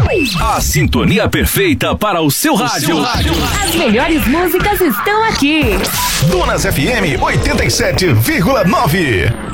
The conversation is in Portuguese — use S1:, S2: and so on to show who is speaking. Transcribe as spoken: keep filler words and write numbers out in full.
S1: A sintonia perfeita para o seu rádio.
S2: As melhores músicas estão aqui.
S3: Donas F M oitenta e sete vírgula nove.